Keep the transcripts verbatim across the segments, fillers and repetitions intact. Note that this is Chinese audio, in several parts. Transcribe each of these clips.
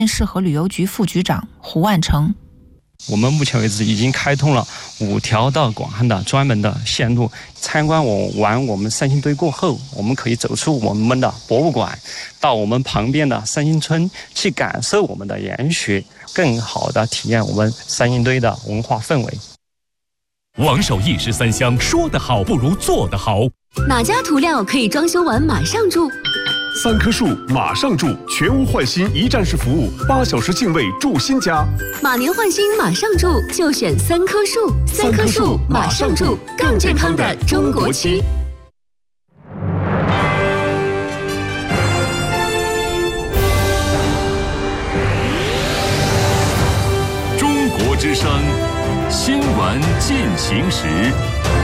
市和旅游局副局长胡万成。 我们目前为止已经开通了五条到广汉的专门的线路。参观我完我们三星堆过后，我们可以走出我们的博物馆，到我们旁边的三星村去感受我们的研学，更好的体验我们三星堆的文化氛围。 王守义十三香，说得好不如做得好。 哪家涂料可以装修完马上住？ 三棵树马上住，全屋换新一站式服务，八小时净位住新家。 马年换新马上住，就选三棵树。三棵树马上住，更健康的中国区。 中国之声，新闻进行时。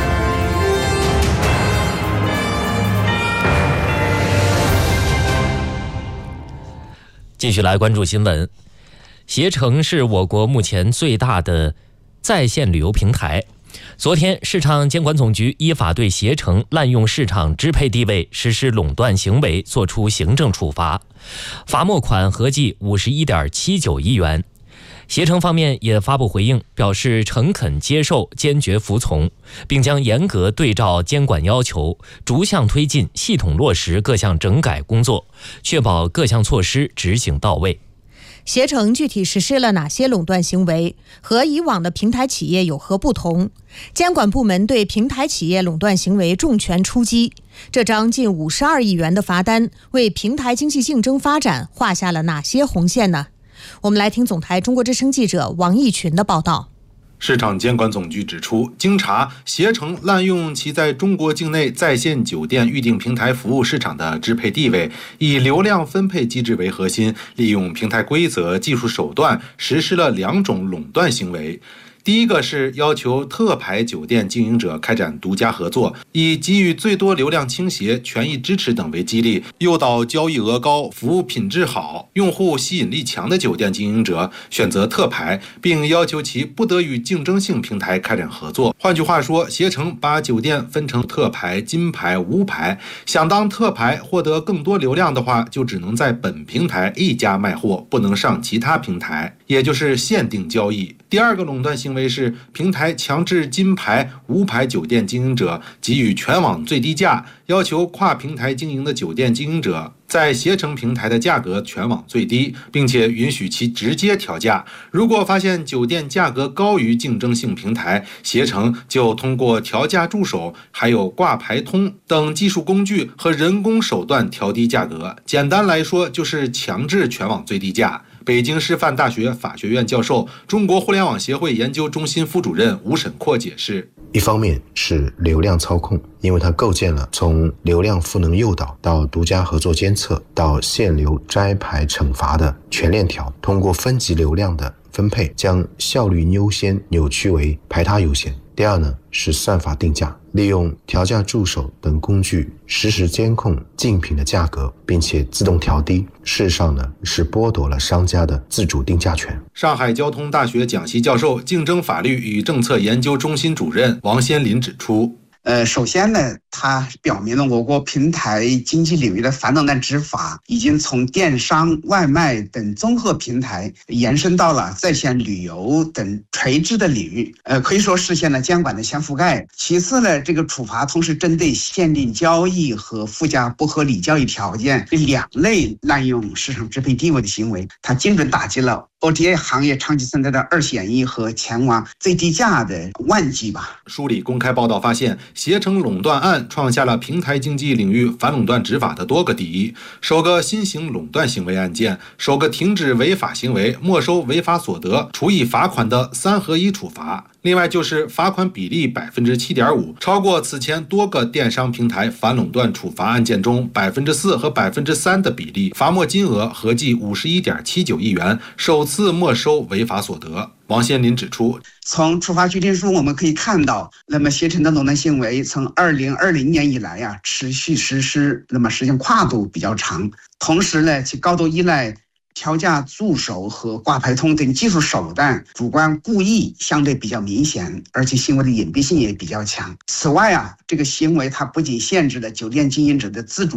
继续来关注新闻。携程是我国目前最大的在线旅游平台。昨天，市场监管总局依法对携程滥用市场支配地位实施垄断行为作出行政处罚，罚没款合计五十一点七九亿元。携程方面也发布回应，表示诚恳接受，坚决服从，并将严格对照监管要求，逐项推进系统落实各项整改工作，确保各项措施执行到位。 携程具体实施了哪些垄断行为，和以往的平台企业有何不同？监管部门对平台企业垄断行为重拳出击，这张近五十二亿元的罚单为平台经济竞争发展画下了哪些红线呢？我们来听总台中国之声记者王义群的报道。 市场监管总局指出，经查，携程滥用其在中国境内在线酒店预订平台服务市场的支配地位，以流量分配机制为核心，利用平台规则、技术手段，实施了两种垄断行为。第一个是要求特牌酒店经营者开展独家合作，以给予最多流量倾斜、权益支持等为激励，诱导交易额高、服务品质好、用户吸引力强的酒店经营者选择特牌，并要求其不得与竞争性平台开展合作。换句话说，携程把酒店分成特牌、金牌、无牌，想当特牌获得更多流量的话，就只能在本平台一家卖货，不能上其他平台，也就是限定交易。第二个垄断行为是平台强制金牌、无牌酒店经营者给予全网最低价，要求跨平台经营的酒店经营者在携程平台的价格全网最低，并且允许其直接调价。如果发现酒店价格高于竞争性平台，携程就通过调价助手、还有挂牌通等技术工具和人工手段调低价格。简单来说，就是强制全网最低价。北京师范大学法学院教授、中国互联网协会研究中心副主任吴沈阔解释， 一方面是流量操控，因为它构建了从流量赋能诱导到独家合作监测到限流摘牌惩罚的全链条，通过分级流量的分配，将效率优先扭曲为排他优先。第二呢，是算法定价，利用调价助手等工具实时监控竞品的价格，并且自动调低。事实上呢，是剥夺了商家的自主定价权。 上海交通大学讲席教授、竞争法律与政策研究中心主任王先林指出， 呃，首先呢，它表明了我国平台经济领域的反垄断执法已经从电商、外卖等综合平台延伸到了在线旅游等垂直的领域，呃，可以说实现了监管的全覆盖。其次呢，这个处罚同时针对限定交易和附加不合理交易条件这两类滥用市场支配地位的行为，它精准打击了O T A 行业长期存在的二选一和前往最低价的万计吧。 梳理公开报道发现，携程垄断案创下了平台经济领域反垄断执法的多个第一：首个新型垄断行为案件，首个停止违法行为、没收违法所得、处以罚款的三合一处罚。另外就是罚款比例百分之七点五，超过此前多个电商平台反垄断处罚案件中百分之四和百分之三的比例，罚没金额合计五十一点七九亿元，首次没收违法所得。王先林指出， 从处罚决定书我们可以看到，那么携程的垄断行为从二零二零年以来呀、啊、持续实施，那么时间跨度比较长，同时呢，其高度依赖调价助手和挂牌通等技术手段，主观故意相对比较明显，而且行为的隐蔽性也比较强。此外啊，这个行为它不仅限制了酒店经营者的自主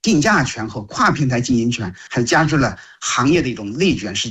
定价权和跨平台经营权，还加剧了行业的一种内卷式